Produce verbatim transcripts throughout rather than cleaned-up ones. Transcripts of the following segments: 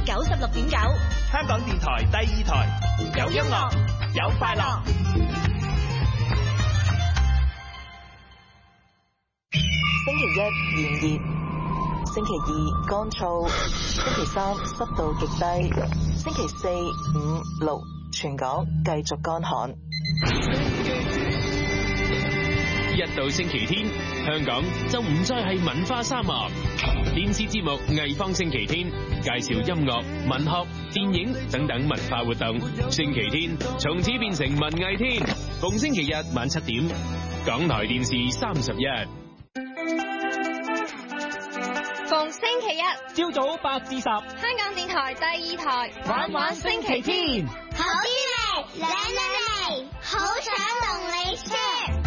九十六點九， 香港電台第二台，有音樂，有快樂。 星期一炎熱，星期二乾燥，星期三濕度極低，星期四、五、六全港繼續乾旱。 一到星期天，香港就唔再係文化沙漠。電視節目《藝方星期天》介紹音樂、文學、電影等等文化活動。星期天從此變成文藝天，逢星期日晚七點，港台電視三十一。 逢星期一朝早八至十，香港電台第二台玩玩星期天， 好啲嚟，靚靚嚟，好想同你 share。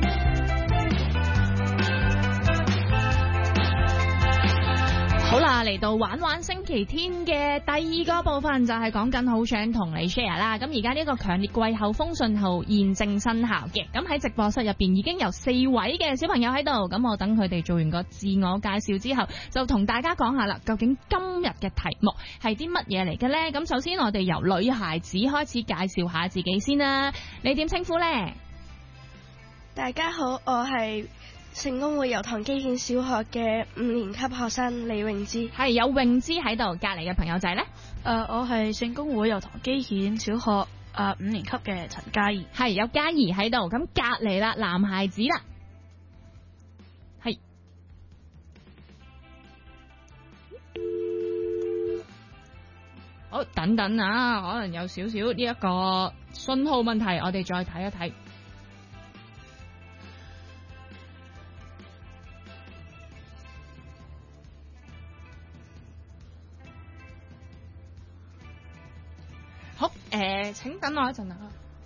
好啦，嚟到玩玩星期天嘅第二個部分，就係講緊好想同你 share 啦。咁而家呢個強烈季候風信號現正生效嘅，咁喺直播室入邊已經有四位嘅小朋友喺度，咁我等佢哋做完個自我介紹之後，就同大家講下啦，究竟今日嘅題目係啲乜嘢嚟嘅呢？咁首先我哋由女孩子開始介紹下自己先啦，你點稱呼呢？ 大家好，我係聖公會油塘基建小學嘅五年級學生李詠芝。 係有詠芝喺度，隔籬嘅朋友仔呢？誒、 呃，我係聖公會油塘基建小學誒、呃、五年級嘅陳嘉怡。 係有嘉怡喺度，咁隔籬啦，男孩子啦，係好等等啊，可能有少少呢一個信號問題，我哋再睇一睇。好，誒、呃，請等我一陣啊。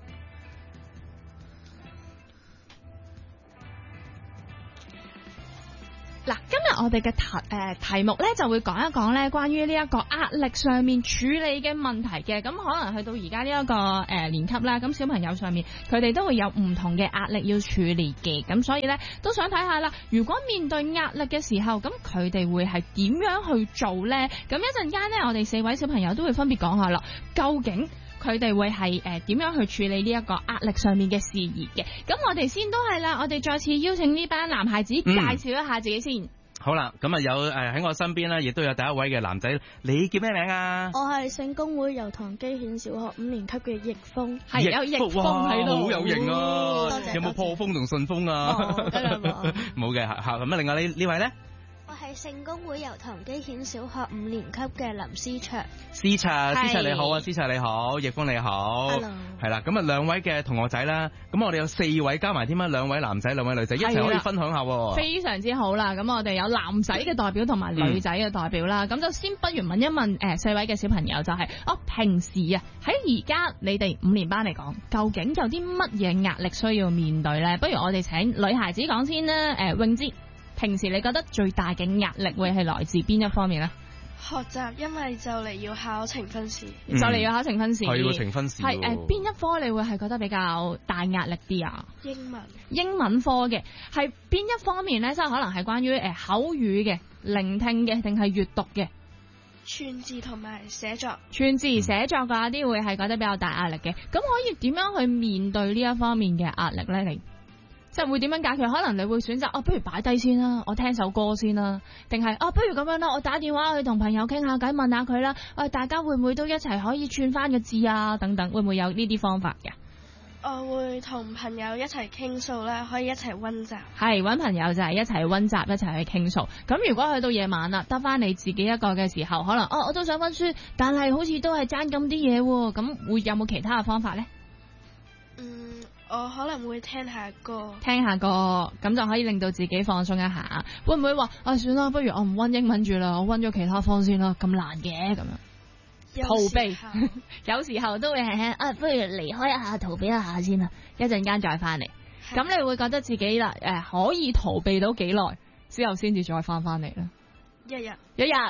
嗱，今日我哋嘅題誒、呃、題目咧就會講一講咧關於呢一個壓力上面處理嘅問題嘅，咁可能去到而家呢一個誒、呃、年級啦，咁小朋友上面佢哋都會有唔同嘅壓力要處理嘅，咁所以咧都想睇下啦，如果面對壓力嘅時候，咁佢哋會係點樣去做咧？咁一陣間咧，我哋四位小朋友都會分別講下啦，究竟佢哋會係誒點樣去處理呢一個壓力上面嘅事宜嘅？咁我哋先都係啦，我哋再次邀請呢班男孩子介紹一下自己先。嗯、 好啦，咁啊有誒喺我身邊咧，亦都有第一位嘅男仔，你叫咩名啊？ 我係聖公會油塘基建小學五年級嘅易峰。 係有易峰喺度， 好有型啊！ 哦、 有冇破風同順風啊？冇嘅，嚇咁啊！另外呢呢位咧？ 我係聖公會油塘基建小學五年級嘅林思卓。 思卓，思卓你好啊，思卓你好，易峰你好，係啦，咁啊兩位嘅同學仔啦，咁我哋有四位加埋添啊，兩位男仔，兩位女仔，一齊可以分享下。 非常之好啦，咁我哋有男仔嘅代表同埋女仔嘅代表啦，咁、嗯、就先不如問一問誒四位嘅小朋友，就係、是、我、哦、平時啊喺而家你哋五年班嚟講，究竟有啲乜嘢壓力需要面對咧？不如我哋請女孩子講先啦，誒詠芝。平時你覺得最大嘅壓力會係來自邊一方面呢？ 學習，因為就嚟要考呈分試， 就嚟要考呈分試， 係喎呈分試。係誒邊一科你會係覺得比較大壓力啲啊？ 英文。英文科嘅係邊一方面呢？即係可能係關於誒口語嘅、聆聽嘅，定係閱讀嘅？ 串字同埋寫作。 串字寫作嗰啲會係覺得比較大壓力嘅。咁可以點樣去面對呢一方面嘅壓力呢？你？即係會點樣解決？可能你會選擇哦，不如擺低先啦，我聽首歌先啦，定係哦，不如咁樣啦，我打電話去同朋友傾下偈，問下佢啦。誒，大家會唔會都一齊可以串翻個字啊？等等，會唔會有呢啲方法嘅？ 我會同朋友一齊傾訴啦，可以一齊溫習。係搵朋友就係一齊溫習，一齊去傾訴。咁如果去到夜晚啦，得翻你自己一個嘅時候，可能哦，我都想溫書，但係好似都係爭咁啲嘢喎。咁會有冇其他嘅方法咧？ 嗯。我可能會聽下歌， 聽下歌，咁就可以令到自己放鬆一下。會唔會話啊？算啦，不如我唔溫英文住啦，我溫咗其他科先啦。咁難嘅咁樣，逃避，有時候都會係啊，不如離開一下，逃避一下先啦，一陣間再翻嚟。咁你會覺得自己啦誒、呃，可以逃避到幾耐之後，先至再翻翻嚟咧？ 一日一日，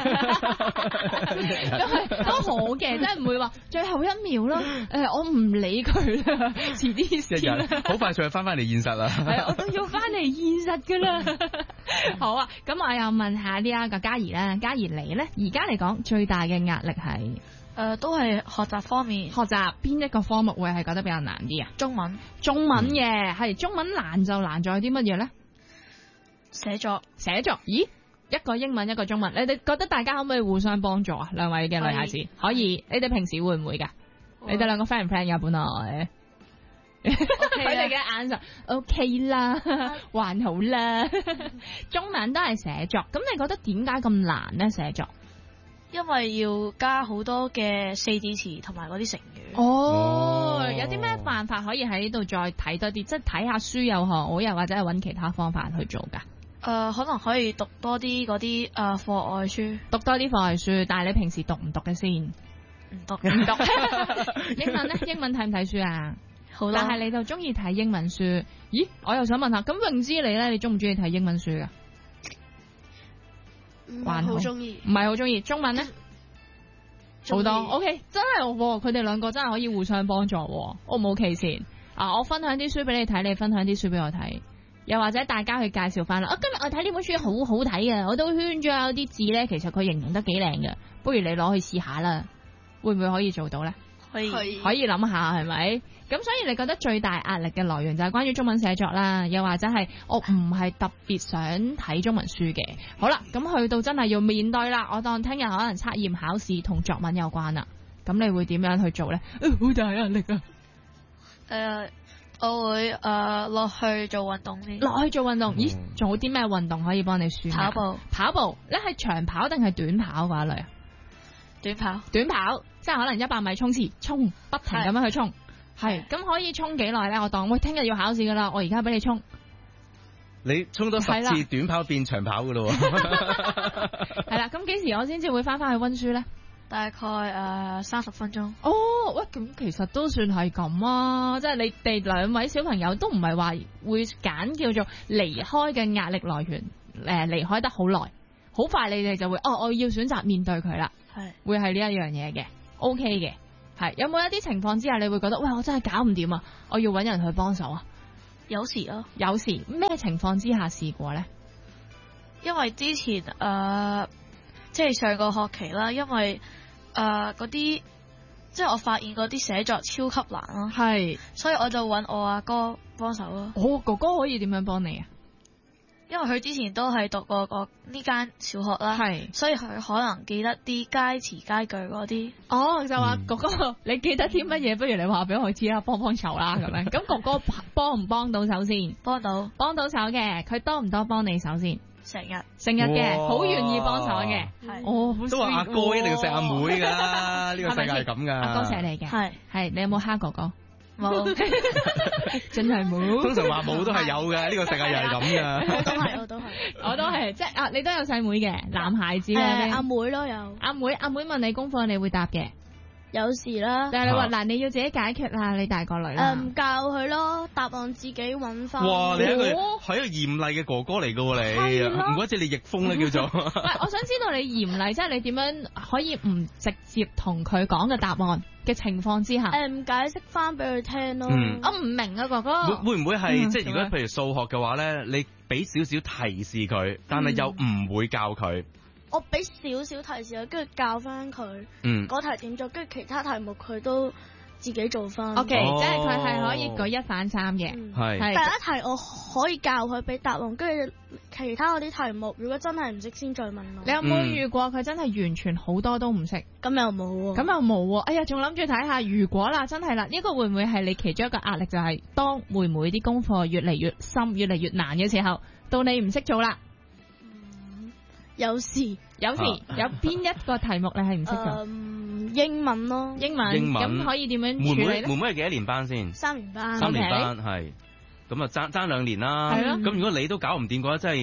都係都好嘅，即係唔會話最後一秒咯。誒，我唔理佢啦，遲啲先啦。 好快脆翻翻嚟現實啦。 係，我都要翻嚟現實噶啦。好啊，咁我又問下呢一個嘉怡啦，嘉怡你咧，而家嚟講最大嘅壓力係誒、 呃，都係學習方面。 學習邊一個科目會係覺得比較難啲啊？ 中文， 中文嘅係、嗯、中文難就難在啲乜嘢咧？ 寫作， 寫作，咦？一個英文，一個中文，你哋覺得大家可唔可以互相幫助啊？兩位嘅女孩子可以，可以你哋平時會唔會噶？你哋兩個 friend 唔 friend 噶？本來佢哋嘅眼神 OK 啦，還好啦。中文都係寫作，咁你覺得點解咁難呢？寫作？ 因為要加好多嘅四字詞同埋嗰啲成語。 哦，哦有啲咩辦法可以喺度再睇多啲？即係睇下書又好，又或者係揾其他方法去做噶？ 誒、呃，可能可以讀多啲嗰啲誒課外書， 讀多啲課外書。但係你平時讀唔讀嘅先？ 唔讀， 唔讀。英文咧？英文睇唔睇書啊？ 好多。 但係你就中意睇英文書？咦，我又想問下，咁泳之你咧，你中唔中意睇英文書噶？ 唔係好中意， 唔係好中意。中文咧？好多。O、okay, K， 真係，佢哋兩個真係可以互相幫助。O 唔 O K 先？啊，我分享啲書俾你睇，你分享啲書俾我睇。又或者大家去介紹翻啦，啊今日我睇呢本書好好睇嘅，我都圈咗有啲字咧，其實佢形容得幾靚嘅，不如你攞去試下啦，會唔會可以做到咧？ 可以， 可以諗下係咪？咁所以你覺得最大壓力嘅來源就係關於中文寫作啦，又或者係我唔係特別想睇中文書嘅。好啦，咁去到真係要面對啦，我當聽日可能測驗考試同作文有關啦，咁你會點樣去做咧？好、呃、大壓力啊！誒、 呃。我會誒落、呃、去做運動先， 落去做運動。咦，仲有啲咩運動可以幫你舒壓？ 跑步， 跑步，你係長跑定係短跑嗰一類啊？ 短跑， 短跑，即係可能一百米衝刺，衝，不停咁樣去衝。係，咁可以衝幾耐咧？我當喂，聽日要考試噶啦，我而家俾你衝。 你衝多十次短跑變長跑噶咯？ 係啦，咁幾時我先至會翻翻去溫書咧？ 大概誒三十分鐘。 哦，喂，咁其實都算係咁啊，即係你哋兩位小朋友都唔係話會揀叫做離開嘅壓力來源，誒離開得好耐，好快你哋就會哦，我要選擇面對佢啦，係會係呢一樣嘢嘅 ，OK 嘅，係有冇一啲情況之下你會覺得喂，我真係搞唔掂啊，我要搵人去幫手啊？ 有時咯， 有時咩情況之下試過咧？ 因為之前誒、呃、即係上個學期啦，因為誒嗰啲即係我發現嗰啲寫作超級難咯，係，所以我就揾我阿哥幫手咯。 哦，哥哥可以點樣幫你啊？ 因為佢之前都係讀過個呢間小學啦，係，所以佢可能記得啲佳詞佳句嗰啲。哦，就話、嗯、哥哥，你記得啲乜嘢？不如你話俾我知啦，幫幫手啦咁樣。咁哥哥幫唔幫到手先？幫到，幫到手嘅。佢多唔多幫你手先？成日，成日嘅，好願意幫手嘅。係，哦， 都話阿哥一定要錫阿妹噶啦，呢個世界係咁噶。 阿哥錫你嘅，係係，你有冇蝦哥哥？冇，真係冇。通常話冇都係有嘅，呢個世界又係咁噶。 我都係，我都係， 我都係，即係啊！你都有細妹嘅，男孩子嘅。 阿妹咯，有。阿妹，阿妹問你功課，你會答嘅。 有時啦。 但係你話嗱，你要自己解決啦，你大個女啦。 誒，唔教佢咯，答案自己揾翻。 哇！你係一個係一個嚴厲嘅哥哥嚟噶喎，你唔怪之你逆風咧叫做。 喂，我想知道你嚴厲，即係你點樣可以唔直接同佢講嘅答案嘅情況之下？ 誒，唔解釋翻俾佢聽咯。 我唔明啊，哥哥。 會會唔會係即係如果譬如數學嘅話咧，你俾少少提示佢，但係又唔會教佢。 我俾少少提示佢，跟住教翻佢， 嗯， 嗰題點做，跟住其他題目佢都自己做翻。 O、okay, K，、哦、即係佢係可以舉一反三嘅，係、嗯。第一題我可以教佢俾答案，跟住其他嗰啲題目，如果真係唔識先再問我。 你有冇遇過佢真係完全好多都唔識？咁、 嗯、又冇喎。 咁又冇喎。哎呀，仲諗住睇下，如果啦，真係啦，呢、這個會唔會係你其中一個壓力？就係、是、當妹妹啲功課越嚟越深、越嚟越難嘅時候，到你唔識做啦。 有時， 有時、啊、有邊一個題目你係唔識做？ 英文咯， 英文。英文咁可以點樣處理咧？ 妹妹妹妹係幾多年班先？ 三年班。 三年班係，咁啊爭爭兩年啦。係咯。咁如果你都搞唔掂嘅話，真係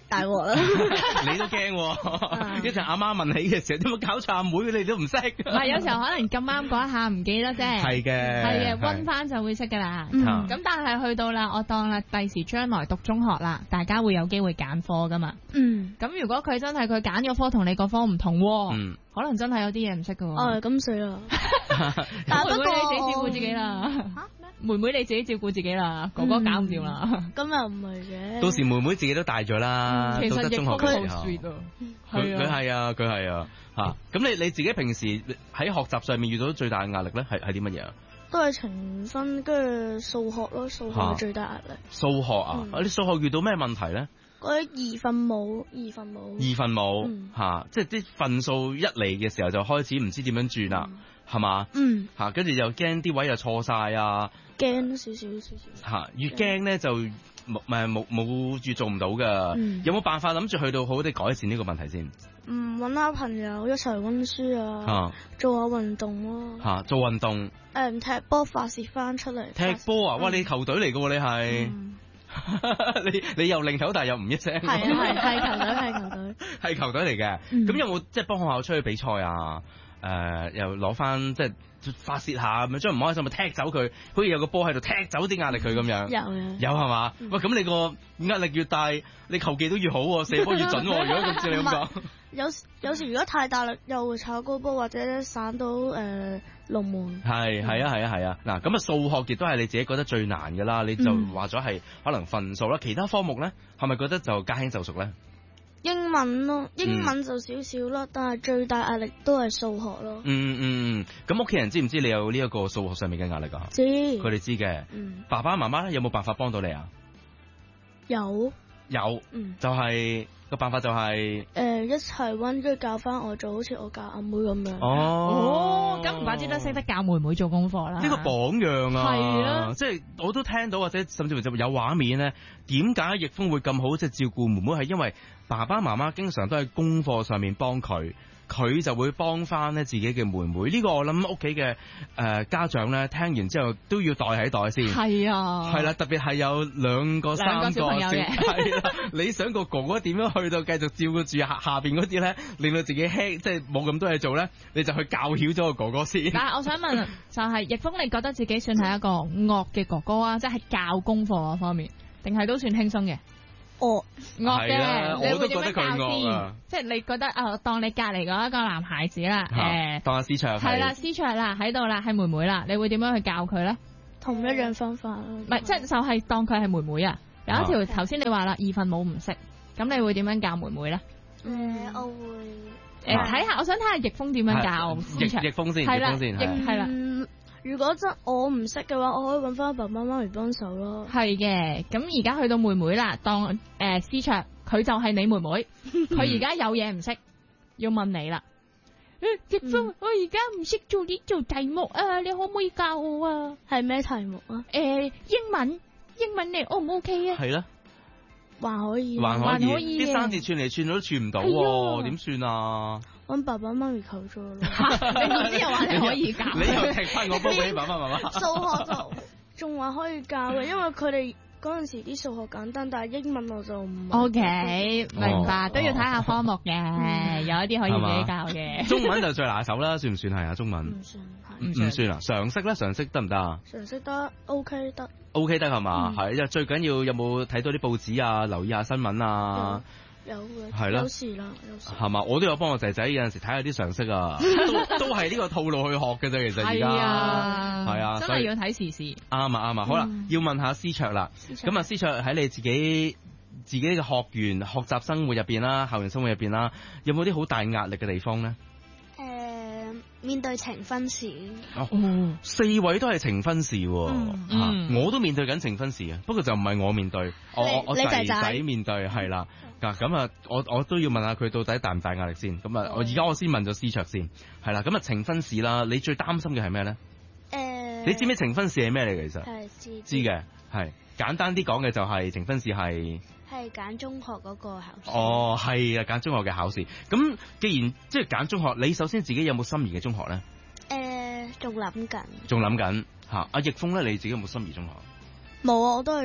大鑊啦！ 你都驚喎，一陣阿媽問起嘅時候，點解搞錯阿妹你都唔識？ 唔係，有時候可能咁啱嗰一下唔記得啫。 係嘅， 係嘅，溫翻就會識㗎啦。咁但係去到啦，我當啦，第時將來讀中學啦，大家會有機會揀科㗎嘛。嗯。咁如果佢真係佢揀咗科同你個科唔同，嗯，可能真係有啲嘢唔識㗎喎。 哦，咁死啦！ 但係不過你自己照顧自己啦。妹妹你自己照顧自己啦，哥哥搞唔掂啦。 咁又唔係嘅。 到時妹妹自己都大咗啦， 其實讀得中學嘅時候。 佢佢係啊，佢係啊，嚇！咁你你自己平時喺學習上面遇到最大嘅壓力咧，係係啲乜嘢啊？ 都係呈分，跟住數學咯，數學係最大壓力。 數學啊？你數學遇到咩問題咧？ 嗰啲二分母，二分母。 二分母嚇，即係啲分數一嚟嘅時候就開始唔知點樣轉啦，係嘛？嗯。嚇，跟住又驚啲位又錯晒啊！ 驚少少少少嚇，越驚咧就冇誒冇冇住做唔到噶。嗯、有冇辦法諗住去到好啲改善呢個問題先？ 嗯，揾下朋友一齊溫書啊，啊做下運動咯。 嚇，做運動。誒、 嗯，踢波發泄翻出嚟。 踢波啊！哇，你球隊嚟噶喎，你係。嗯你你又擰頭，但係又唔一聲。 係啊係係球隊係球隊。 係球隊嚟嘅。咁、嗯、有冇即係幫學校出去比賽啊？誒、呃，又攞翻即係。發泄下咁樣，將唔開心咪踢走佢，好似有個波喺度踢走啲壓力佢咁樣。有啊， 有係嘛？喂，咁你個壓力越大，你球技都越好喎，射波越準喎。如果咁似你咁講， 有有時如果太大力，又會炒高波或者散到誒龍門。 係係啊係啊係啊！嗱，咁啊數學亦都係你自己覺得最難㗎啦，你就話咗係可能分數啦，其他科目咧係咪覺得就駕輕就熟咧？ 英文咯，英文就少少啦，嗯、但係最大壓力都係數學咯。 嗯嗯，咁屋企人知唔知你有呢一個數學上面嘅壓力啊？ 知， 佢哋知嘅。嗯，爸爸媽媽咧有冇辦法幫到你啊？ 有。 有。嗯。就係、是、個辦法就係、是。誒、 呃，一齊溫，跟住教翻我做，好似我教阿妹咁樣。 哦。咁唔怪之得識得教妹妹做功課啦。 呢個榜樣啊。 係啊。 即係我都聽到或者甚至乎就有畫面咧，點解易峰會咁好即係照顧妹妹係因為。爸爸媽媽經常都喺功課上面幫佢，佢就會幫翻咧自己嘅妹妹。呢、這個我諗屋企嘅誒家長咧聽完之後都要袋喺袋先。係啊，係啦，特別係有兩個三個小朋友嘅，係啦。你想個哥哥點樣去到繼續照顧住下下邊嗰啲咧，令到自己輕即係冇咁多嘢做咧，你就去教曉咗個哥哥先。 但係我想問，就係易峰，你覺得自己算係一個惡嘅哥哥啊？即係教功課嗰方面，定係都算輕鬆嘅？惡惡嘅，你會點樣教先？即係你覺得啊，當你隔籬嗰一個男孩子啦，誒， 當阿思卓係啦，思卓啦喺度啦，係妹妹啦，你會點樣去教佢咧？ 同一樣方法， 唔係，即係就係當佢係妹妹啊。有一條頭先你話啦，二分母唔識，咁你會點樣教妹妹咧？ 誒，我會誒睇下，我想睇下易峰點樣教思卓。 易峰先，易峰先係啦。 如果真我唔識嘅話，我可以揾翻爸爸媽咪幫手咯。 係嘅，咁而家去到妹妹啦，當誒思卓，佢就係你妹妹，佢而家有嘢唔識，要問你啦。易峰，我而家唔識做呢做題目啊，你可唔可以教我啊？ 係咩題目啊？ 誒，英文，英文你 O 唔 OK 啊？ 係啦， 還可以， 還可以，啲生字串嚟串去都串唔到喎，點算啊？ 揾爸爸媽咪求助咯。 你唔知又話你可以教， 你又踢翻我波俾爸爸媽媽。 數學就仲話可以教嘅，因為佢哋嗰陣時啲數學簡單，但係英文我就唔。 O K，明白，都要睇下科目嘅，有一啲可以自己教嘅。 中文就最拿手啦，算唔算係啊？中文唔算， 唔算啊？常識咧，常識得唔得啊？ 常識得 O K 得。 O K 得係嘛？係，因為最緊要有冇睇到啲報紙啊，留意下新聞啊。 有嘅， 係啦， 有時啦，有時係嘛，我都有幫我仔仔有陣時睇下啲常識啊，都都係呢個套路去學嘅啫，其實而家係啊， 真係要睇時事。 啱啊啱啊，好啦，要問下思卓啦，咁啊思卓喺你自己自己嘅學園學習生活入邊啦，校園生活入邊啦，有冇啲好大壓力嘅地方咧？ 誒，面對呈分試。 哦，四位都係呈分試，吓，我都面對緊呈分試啊，不過就唔係我面對，我我我仔仔面對係啦。嗱咁啊，我我都要問下佢到底大唔大壓力先。咁啊，我而家我先問咗思卓先，係啦。咁啊，呈分試啦，你最擔心嘅係咩咧？誒，你知唔知呈分試係咩嚟嘅？其實係知知嘅，係簡單啲講嘅就係呈分試係係揀中學嗰個考試。 哦，係啊，揀中學嘅考試。咁既然即係揀中學，你首先自己有冇心儀嘅中學咧？ 誒，仲諗緊。 仲諗緊吓？阿易峰咧，你自己有冇心儀中學？ 冇啊，我都係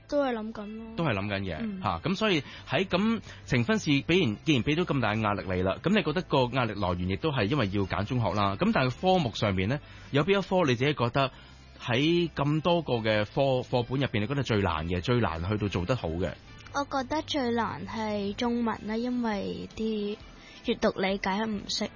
都係諗緊咯， 都係諗緊嘅嚇，咁所以喺咁呈分試，俾然既然俾到咁大嘅壓力你啦，咁你覺得個壓力來源亦都係因為要揀中學啦，咁但係科目上面咧，有邊一科你自己覺得喺咁多個嘅科課本入邊，你覺得最難嘅，最難去到做得好嘅？ 我覺得最難係中文啦，因為啲閱讀理解唔識。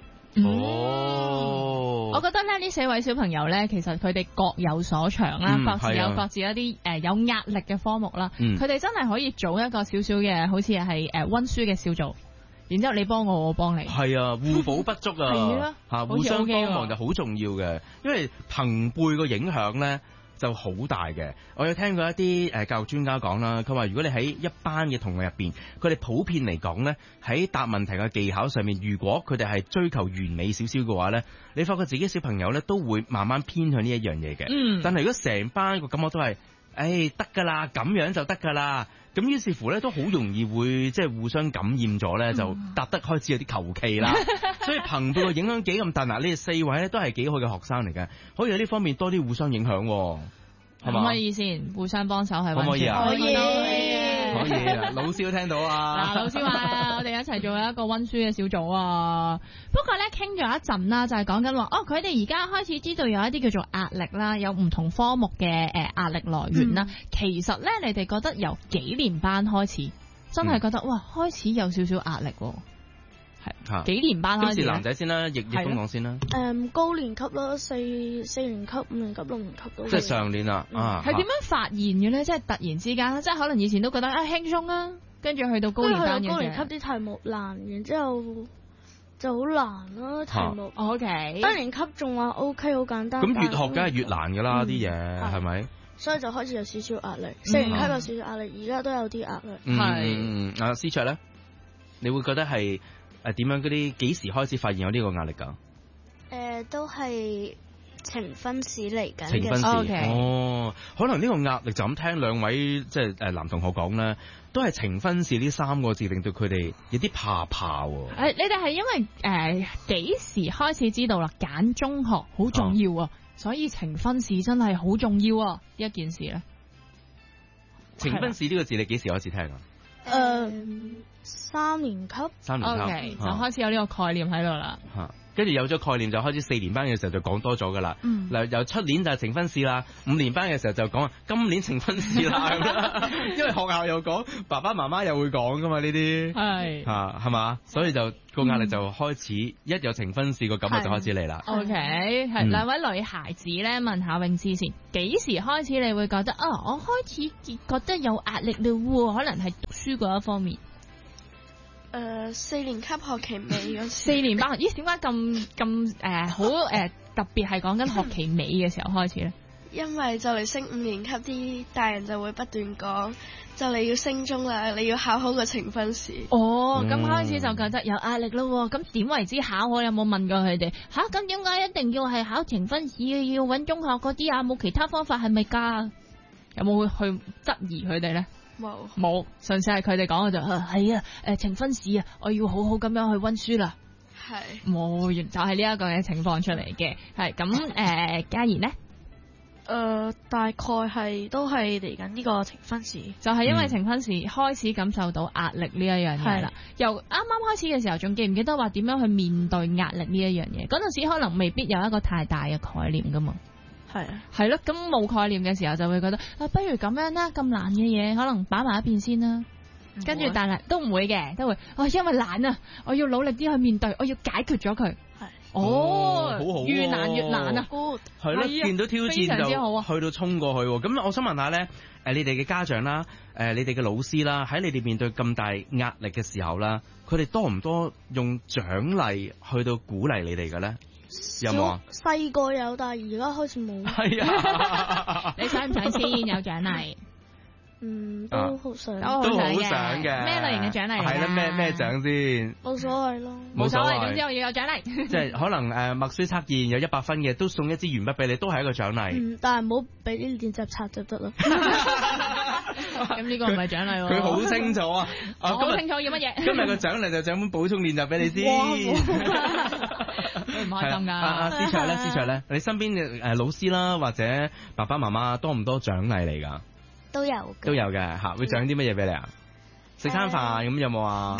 哦，我覺得咧呢四位小朋友咧，其實佢哋各有所長啦，嗯、各自有各自一啲誒、呃、有壓力嘅科目啦。佢哋、嗯、真係可以組一個少少嘅，好似係誒溫書嘅小組，然之後你幫我，我幫你。係啊，互補不足啊，係咯，嚇互相幫忙就好重要嘅，因為朋輩個影響咧就好大嘅。我有聽過一啲誒教育專家講啦，佢話如果你喺一班嘅同學入邊，佢哋普遍嚟講咧，喺答問題嘅技巧上面，如果佢哋係追求完美少少嘅話咧，你發覺自己小朋友咧都會慢慢偏向呢一樣嘢嘅。嗯。但係如果成班個感覺都係，誒得㗎啦，咁樣就得㗎啦，咁於是乎咧都好容易會即係互相感染咗咧，就答得開始有啲求其啦。所以朋輩嘅影響幾咁大嗱，呢四位咧都係幾好嘅學生嚟嘅，可以喺呢方面多啲互相影響，係嘛？可唔可以先互相幫手係？可唔可以啊？可以，可以啊！老師都聽到啊！嗱，老師話我哋一齊做一個溫書嘅小組啊。不過咧傾咗一陣啦，就係講緊話哦，佢哋而家開始知道有一啲叫做壓力啦，有唔同科目嘅誒壓力來源啦。嗯、其實咧，你哋覺得由幾年班開始，真係覺得、嗯、哇，開始有少少壓力喎。係幾年班開始？男仔先啦，易易東講先啦。誒、嗯，高年級啦，四四年級、五年級、六年級都。即係上年啦，嗯、啊。係點樣發現嘅咧？即係突然之間，即係可能以前都覺得啊輕鬆啊，跟住去到高年班嘅。高年級啲題目難，然之後就好難咯、啊、題目。O K。低年級仲話 O K 好簡單。咁越學梗係越難㗎啦，啲嘢係咪？所以就開始有少少壓力。四年級有少少壓力，而家都有啲壓力。係。啊，思卓咧，你會覺得係？誒，點樣嗰啲幾時開始發現有呢個壓力噶？誒、呃，都係呈分試嚟緊。呈分試 Okay. 哦，可能呢個壓力就咁聽兩位即係誒男同學講咧，都係呈分試呢三個字令到佢哋有啲怕怕。誒、呃，你哋係因為誒幾、呃、時開始知道啦？揀中學好重要啊，哦、所以呈分試真係好重要啊！呢一件事咧，呈分試呢個字你幾時開始聽啊？誒、呃。三年級，三年級，okay, 就開始有呢個概念喺度啦。嚇，跟住有咗概念就開始四年班嘅時候就講多咗噶啦。嗯，嗱由出年就係呈分試啦，五年班嘅時候就講今年呈分試啦。因為學校又講，爸爸媽媽又會講噶嘛呢啲。係嚇係嘛，所以就個壓力就開始、嗯、一有呈分試個感覺就開始嚟啦。O K， 係兩位女孩子咧，問下泳芝先，幾時開始你會覺得啊？我開始覺得有壓力嘞喎，可能係讀書嗰一方面。誒、呃，四年級學期尾嗰時，四年班，咦？點解咁咁誒好誒特別係講緊學期尾嘅時候開始咧？因為就嚟升五年級，啲大人就會不斷講，就嚟要升中啦，你要考好個呈分試。哦，咁、嗯、開始就覺得有壓力咯。咁點為之考？我有冇問過佢哋？吓、啊，咁點解一定要係考呈分試？要搵中學嗰啲啊？冇其他方法係咪㗎？有冇去質疑佢哋咧？冇冇，上次係佢哋講嘅就係啊，誒呈分試啊，我要好好咁樣去溫書啦。係冇，就係呢一個嘅情況出嚟嘅。係咁誒，嘉賢咧，誒大概係都係嚟緊呢個呈分試，就係因為呈分試開始感受到壓力呢一樣嘢啦。由啱啱開始嘅時候，仲記唔記得話點樣去面對壓力呢一樣嘢？嗰陣時可能未必有一個太大嘅概念噶嘛。係啊，係咯，咁冇概念嘅時候就會覺得啊，不如咁樣啦，咁難嘅嘢可能擺埋一邊先啦。跟住但係都唔會嘅，都會啊，因為難啊，我要努力啲去面對，我要解決咗佢。係哦，好好，越難越難啊。係咯，見到挑戰就去到衝過去。咁我想問下咧，誒，你哋嘅家長啦，誒，你哋嘅老師啦，喺你哋面對咁大壓力嘅時候啦，佢哋多唔多用獎勵去到鼓勵你哋嘅咧？有冇啊？細個有，但係而家開始冇。係啊，你想唔想先有獎勵？嗯，都好想，都好想嘅。咩類型嘅獎勵？係啦，咩咩獎先？冇所謂咯，冇所謂。總之我要有獎勵。即係可能誒默書測驗有一百分嘅，都送一支鉛筆俾你，都係一個獎勵。嗯，但係唔好俾啲練習冊就得咯。咁呢個唔係獎勵喎。佢好清楚啊！好清楚要乜嘢？今日個獎勵就獎本補充練習俾你先。唔開心噶。阿阿思卓咧，思卓咧，你身邊嘅誒老師啦，或者爸爸媽媽多唔多獎勵嚟噶？ 都有都有嘅嚇，會獎啲乜嘢俾你啊？食餐飯咁有冇啊？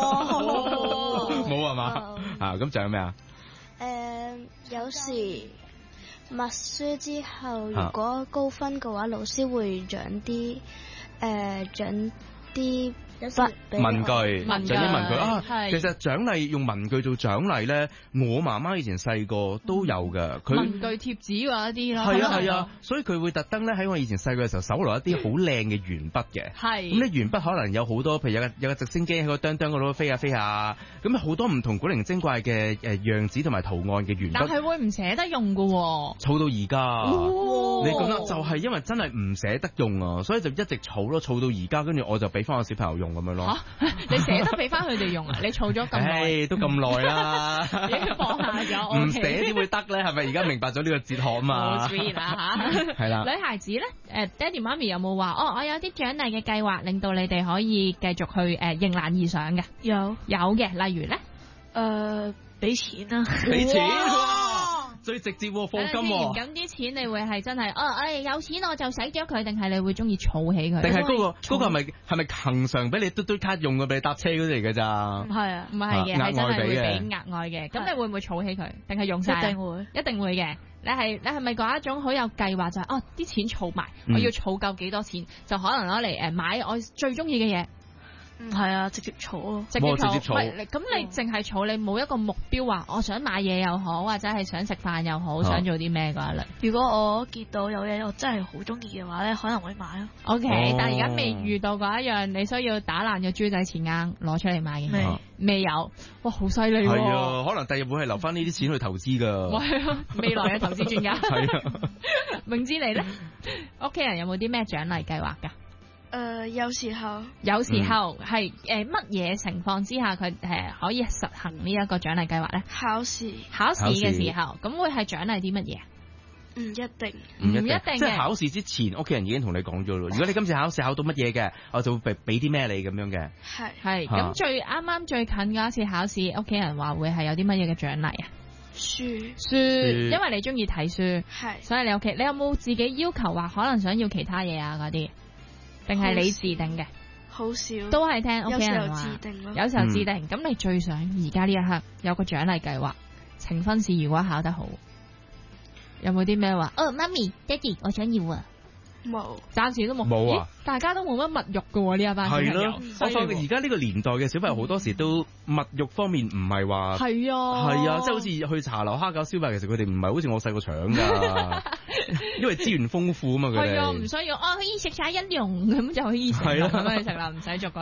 冇係嘛？啊咁獎咩啊？ 誒有時默書之後，如果高分嘅話，老師會獎啲誒獎啲。 文具，獎啲文具啊！其實獎勵用文具做獎勵咧，我媽媽以前細個都有嘅。佢文具貼紙嗰啲咯。 係啊係啊，所以佢會特登咧喺我以前細個嘅時候搜羅一啲好靚嘅鉛筆嘅。係。咁咧鉛筆可能有好多，譬如有個有個直升機喺個釘釘嗰度飛下飛下，咁好多唔同古靈精怪嘅誒樣子同埋圖案嘅鉛筆。 但係會唔捨得用㗎喎。 儲到而家。你覺得就係因為真係唔捨得用啊，所以就一直儲咯，儲到而家，跟住我就俾翻個小朋友用咁樣咯。 嚇、啊！你捨得俾翻佢哋用啊？你儲咗咁耐， 都咁耐啦， 已經放下咗。 唔捨點會得咧？係咪而家明白咗呢個哲學啊嘛？ 好 sweet 啊嚇！係啦。女孩子咧，誒爹哋媽咪有冇話哦？我有啲獎勵嘅計劃，令到你哋可以繼續去誒迎難而上嘅？有有嘅，例如咧， 誒俾錢啦， 俾錢。最直接喎，課金喎。 咁啲錢你會係真係，哦，誒有錢我就使咗佢，定係你會中意儲起佢？ 定係嗰個嗰個係咪係咪恆常俾你嘟嘟卡用嘅，俾你搭車嗰啲嚟㗎咋？ 唔係啊，唔係嘅，係真係會俾額外嘅。咁你會唔會儲起佢？定係用晒？ 一定會， 一定會嘅。你係你係咪嗰一種好有計劃就係，哦啲錢儲埋，我要儲夠幾多錢，就可能攞嚟誒買我最中意嘅嘢。 係啊，直接儲咯， 直接儲。喂，咁你淨係儲，你冇一個目標話，我想買嘢又好，或者係想食飯又好，想做啲咩嗰一類。 如果我見到有嘢我真係好中意嘅話咧，可能會買咯。 O K，但係而家未遇到嗰一樣，你需要打爛嘅豬仔錢罌攞出嚟買嘅。未未有，哇，好犀利喎！ 係啊，可能第日會係留翻呢啲錢去投資㗎。 係啊，未來嘅投資專家。 係啊， 明知你咧，屋企人有冇啲咩獎勵計劃㗎？ 誒、呃，有時候， 有時候係誒乜嘢情況之下佢誒可以實行呢一個獎勵計劃咧？ 考試， 考試嘅時候，咁會係獎勵啲乜嘢？ 唔一定， 唔一定嘅。 即係考試之前，屋企人已經同你講咗咯。如果你今次考試考到乜嘢嘅，我就會俾俾啲咩你咁樣嘅。 係係咁最啱啱最近嘅一次考試，屋企人話會係有啲乜嘢嘅獎勵啊？ 書書，因為你中意睇書， 係， 所以你屋企你有冇自己要求話可能想要其他嘢啊嗰啲？定係你自定嘅？ 好少，都係聽屋企人話。有時候自定咯。有時候自定。咁、嗯、你最想而家呢一刻有個獎勵計劃，呈分試如果考得好，有冇啲咩話？哦，媽咪、爹哋，我想要啊！ 冇， 暫時都冇。 冇啊！ 大家都冇乜物欲噶喎，呢一班小朋友。係咯， 我發覺而家呢個年代嘅小朋友好多時都物欲方面唔係話係啊， 係啊，即係好似去茶樓蝦餃燒賣，其實佢哋唔係好似我細個搶噶，因為資源豐富啊嘛，佢哋係啊， 唔需要哦，可以食晒一樣咁就可以食咁樣去食啦，唔使逐個。